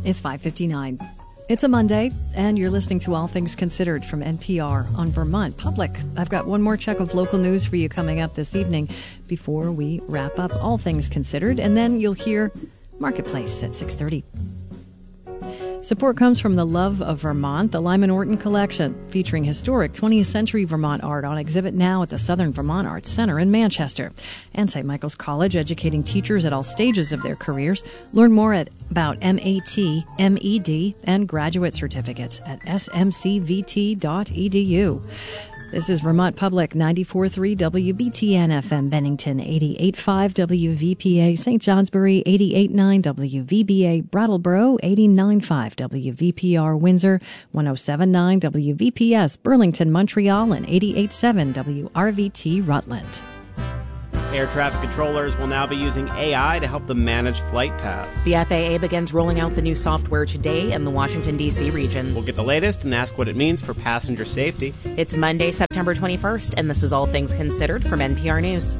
It's 5:59. It's a Monday, and you're listening to All Things Considered from NPR on Vermont Public. I've got one more check of local news for you coming up this evening before we wrap up All Things Considered, and then you'll hear Marketplace at 6:30. Support comes from the Love of Vermont, the Lyman Orton Collection, featuring historic 20th century Vermont art on exhibit now at the Southern Vermont Arts Center in Manchester. And St. Michael's College, educating teachers at all stages of their careers. Learn more about MAT, MED, and graduate certificates at smcvt.edu. This is Vermont Public, 94.3 WBTN FM Bennington, 88.5 WVPA St. Johnsbury, 88.9 WVBA Brattleboro, 89.5 WVPR Windsor, 107.9 WVPS Burlington, Montreal, and 88.7 WRVT Rutland. Air traffic controllers will now be using AI to help them manage flight paths. The FAA begins rolling out the new software today in the Washington, D.C. region. We'll get the latest and ask what it means for passenger safety. It's Monday, September 21st, and this is All Things Considered from NPR News.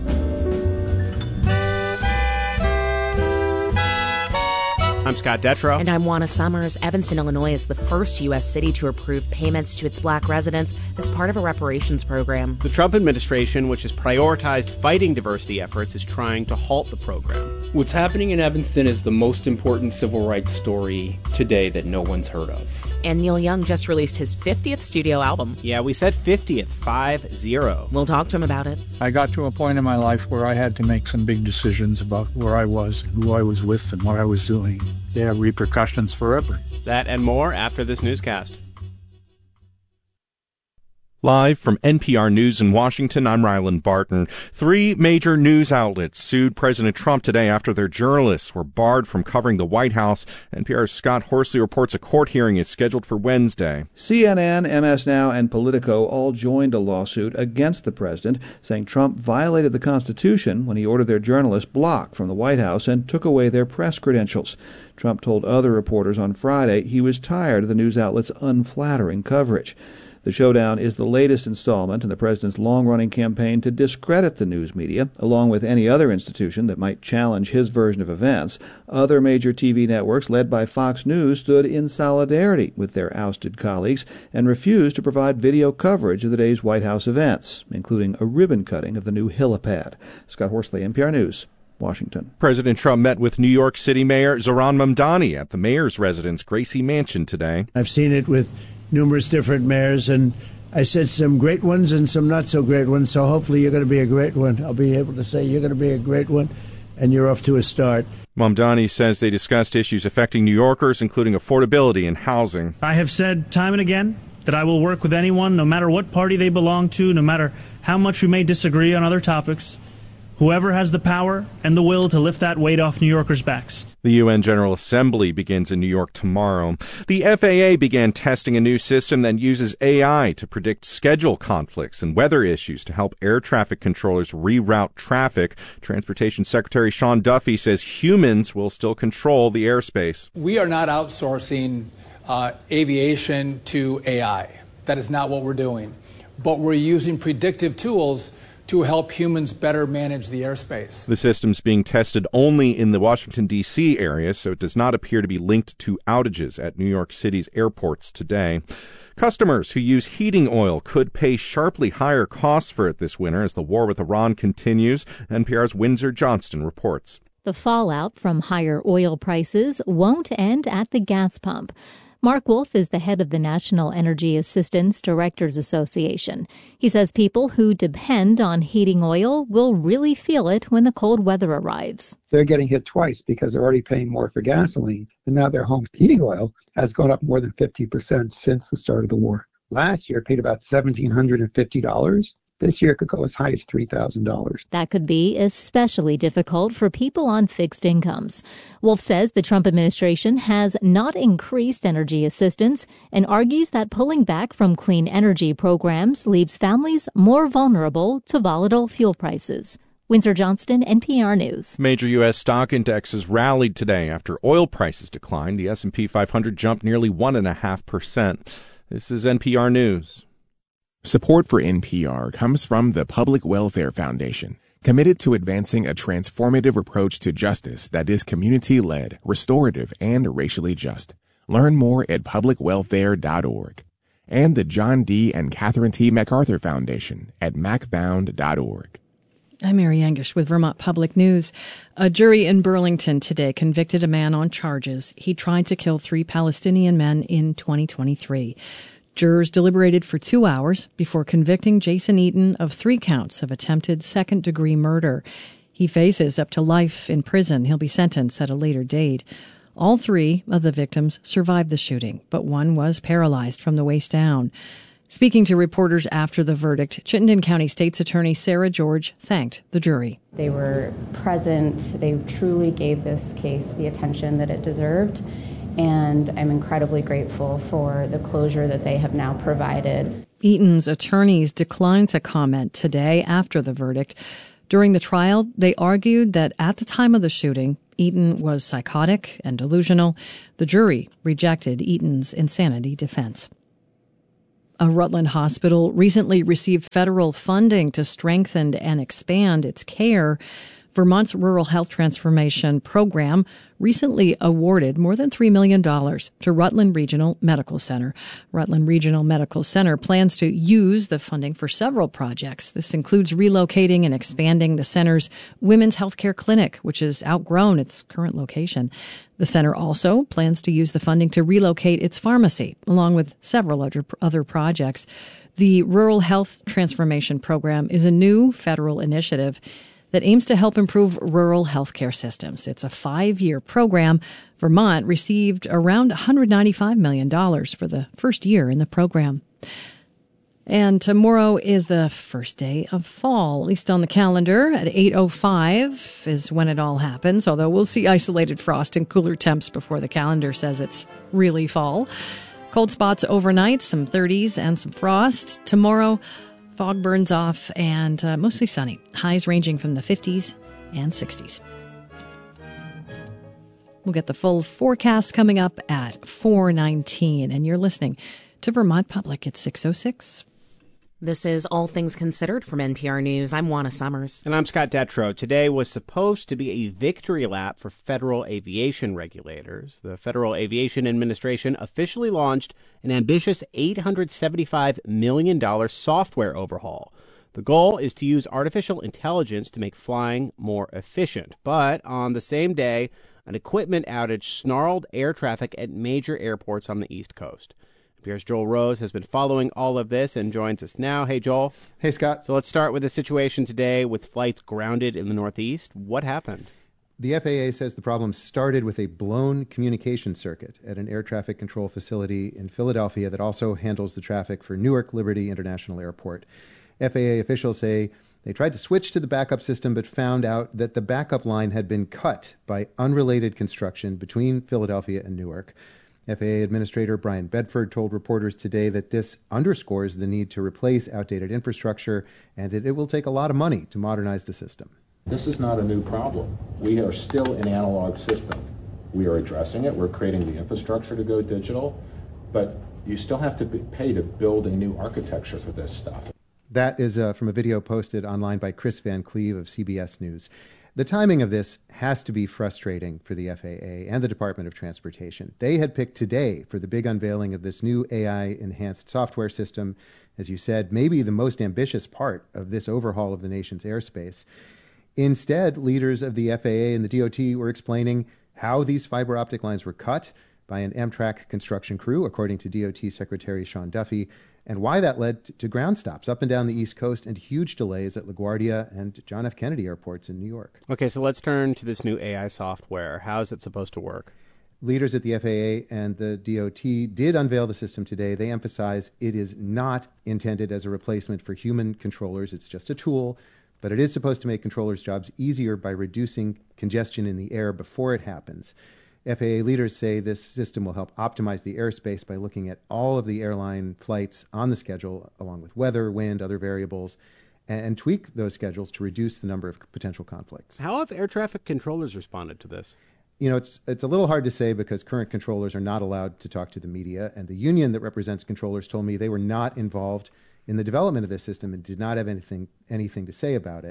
I'm Scott Detrow. And I'm Juana Summers. Evanston, Illinois is the first U.S. city to approve payments to its black residents as part of a reparations program. The Trump administration, which has prioritized fighting diversity efforts, is trying to halt the program. What's happening in Evanston is the most important civil rights story today that no one's heard of. And Neil Young just released his 50th studio album. Yeah, we said 50th, 5-0. We'll talk to him about it. I got to a point in my life where I had to make some big decisions about where I was, who I was with, and what I was doing. They have repercussions forever. That and more after this newscast. Live from NPR News in Washington, I'm Ryland Barton. 3 major news outlets sued President Trump today after their journalists were barred from covering the White House. NPR's Scott Horsley reports a court hearing is scheduled for Wednesday. CNN, MS Now, and Politico all joined a lawsuit against the president, saying Trump violated the Constitution when he ordered their journalists blocked from the White House and took away their press credentials. Trump told other reporters on Friday he was tired of the news outlet's unflattering coverage. The showdown is the latest installment in the president's long-running campaign to discredit the news media, along with any other institution that might challenge his version of events. Other major TV networks, led by Fox News, stood in solidarity with their ousted colleagues and refused to provide video coverage of the day's White House events, including a ribbon cutting of the new helipad. Scott Horsley, NPR News, Washington. President Trump met with New York City Mayor Zohran Mamdani at the mayor's residence, Gracie Mansion, today. I've seen it with numerous different mayors, and I said some great ones and some not so great ones, so hopefully you're going to be a great one. I'll be able to say you're going to be a great one, and you're off to a start. Mamdani says they discussed issues affecting New Yorkers, including affordability and housing. I have said time and again that I will work with anyone, no matter what party they belong to, no matter how much we may disagree on other topics. Whoever has the power and the will to lift that weight off New Yorkers' backs. The UN General Assembly begins in New York tomorrow. The FAA began testing a new system that uses AI to predict schedule conflicts and weather issues to help air traffic controllers reroute traffic. Transportation Secretary Sean Duffy says humans will still control the airspace. We are not outsourcing aviation to AI. That is not what we're doing. But we're using predictive tools to help humans better manage the airspace. The system's being tested only in the Washington, D.C. area, so it does not appear to be linked to outages at New York City's airports today. Customers who use heating oil could pay sharply higher costs for it this winter as the war with Iran continues. NPR's Windsor Johnston reports. The fallout from higher oil prices won't end at the gas pump. Mark Wolf is the head of the National Energy Assistance Directors Association. He says people who depend on heating oil will really feel it when the cold weather arrives. They're getting hit twice because they're already paying more for gasoline, and now their home heating oil has gone up more than 50% since the start of the war. Last year, it paid about $1,750. This year, it could go as high as $3,000. That could be especially difficult for people on fixed incomes. Wolf says the Trump administration has not increased energy assistance and argues that pulling back from clean energy programs leaves families more vulnerable to volatile fuel prices. Windsor Johnston, NPR News. Major U.S. stock indexes rallied today after oil prices declined. The S&P 500 jumped nearly 1.5%. This is NPR News. Support for NPR comes from the Public Welfare Foundation. committed to advancing a transformative approach to justice that is community-led, restorative, and racially just. Learn more at publicwelfare.org. And the John D. and Catherine T. MacArthur Foundation at macfound.org. I'm Mary Angish with Vermont Public News. A jury in Burlington today convicted a man on charges he tried to kill 3 Palestinian men in 2023. Jurors deliberated for 2 hours before convicting Jason Eaton of 3 counts of attempted second-degree murder. He faces up to life in prison. He'll be sentenced at a later date. All 3 of the victims survived the shooting, but one was paralyzed from the waist down. Speaking to reporters after the verdict, Chittenden County State's Attorney Sarah George thanked the jury. They were present. They truly gave this case the attention that it deserved, and I'm incredibly grateful for the closure that they have now provided. Eaton's attorneys declined to comment today after the verdict. During the trial, they argued that at the time of the shooting, Eaton was psychotic and delusional. The jury rejected Eaton's insanity defense. A Rutland hospital recently received federal funding to strengthen and expand its care. Vermont's Rural Health Transformation Program recently awarded more than $3 million to Rutland Regional Medical Center. Rutland Regional Medical Center plans to use the funding for several projects. This includes relocating and expanding the center's women's health care clinic, which has outgrown its current location. The center also plans to use the funding to relocate its pharmacy, along with several other projects. The Rural Health Transformation Program is a new federal initiative that aims to help improve rural healthcare systems. It's a 5-year program. Vermont received around $195 million for the first year in the program. And tomorrow is the first day of fall, at least on the calendar. At 8:05 is when it all happens, although we'll see isolated frost and cooler temps before the calendar says it's really fall. Cold spots overnight, some 30s and some frost. Tomorrow, fog burns off and mostly sunny. Highs ranging from the 50s and 60s. We'll get the full forecast coming up at 4:19. And you're listening to Vermont Public at 6:06. This is All Things Considered from NPR News. I'm Juana Summers. And I'm Scott Detrow. Today was supposed to be a victory lap for federal aviation regulators. The Federal Aviation Administration officially launched an ambitious $875 million software overhaul. The goal is to use artificial intelligence to make flying more efficient. But on the same day, an equipment outage snarled air traffic at major airports on the East Coast. NPR's Joel Rose has been following all of this and joins us now. Hey, Joel. Hey, Scott. So let's start with the situation today with flights grounded in the Northeast. What happened? The FAA says the problem started with a blown communication circuit at an air traffic control facility in Philadelphia that also handles the traffic for Newark Liberty International Airport. FAA officials say they tried to switch to the backup system but found out that the backup line had been cut by unrelated construction between Philadelphia and Newark. FAA Administrator Brian Bedford told reporters today that this underscores the need to replace outdated infrastructure and that it will take a lot of money to modernize the system. This is not a new problem. We are still an analog system. We are addressing it. We're creating the infrastructure to go digital, but you still have to pay to build a new architecture for this stuff. That is from a video posted online by Chris Van Cleve of CBS News. The timing of this has to be frustrating for the FAA and the Department of Transportation. They had picked today for the big unveiling of this new AI-enhanced software system, as you said, maybe the most ambitious part of this overhaul of the nation's airspace. Instead, leaders of the FAA and the DOT were explaining how these fiber optic lines were cut by an Amtrak construction crew, according to DOT Secretary Sean Duffy, and why that led to ground stops up and down the East Coast and huge delays at LaGuardia and John F. Kennedy airports in New York. Okay, so let's turn to this new AI software. How is it supposed to work? Leaders at the FAA and the DOT did unveil the system today. They emphasize it is not intended as a replacement for human controllers. It's just a tool, but it is supposed to make controllers' jobs easier by reducing congestion in the air before it happens. FAA leaders say this system will help optimize the airspace by looking at all of the airline flights on the schedule, along with weather, wind, other variables, and tweak those schedules to reduce the number of potential conflicts. How have air traffic controllers responded to this? You know, it's a little hard to say because current controllers are not allowed to talk to the media, and the union that represents controllers told me they were not involved in the development of this system and did not have anything to say about it.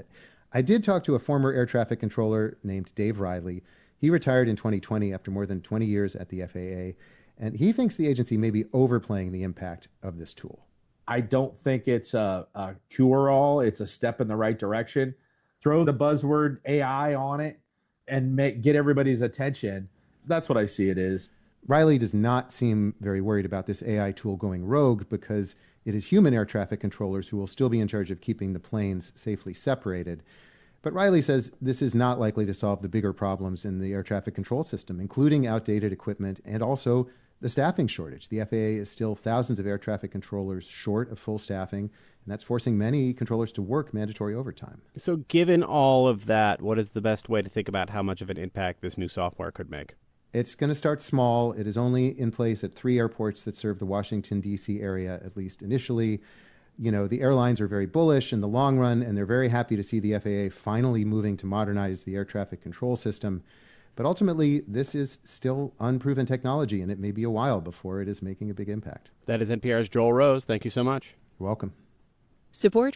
I did talk to a former air traffic controller named Dave Riley. He retired in 2020 after more than 20 years at the FAA, and he thinks the agency may be overplaying the impact of this tool. I don't think it's a cure-all. It's a step in the right direction. Throw the buzzword AI on it and get everybody's attention. That's what I see it is. Riley does not seem very worried about this AI tool going rogue because it is human air traffic controllers who will still be in charge of keeping the planes safely separated. But Riley says this is not likely to solve the bigger problems in the air traffic control system, including outdated equipment and also the staffing shortage. The FAA is still thousands of air traffic controllers short of full staffing, and that's forcing many controllers to work mandatory overtime. So given all of that, what is the best way to think about how much of an impact this new software could make? It's going to start small. It is only in place at 3 airports that serve the Washington, D.C. area, at least initially. You know, the airlines are very bullish in the long run, and they're very happy to see the FAA finally moving to modernize the air traffic control system. But ultimately, this is still unproven technology, and it may be a while before it is making a big impact. That is NPR's Joel Rose. Thank you so much. You're welcome. Support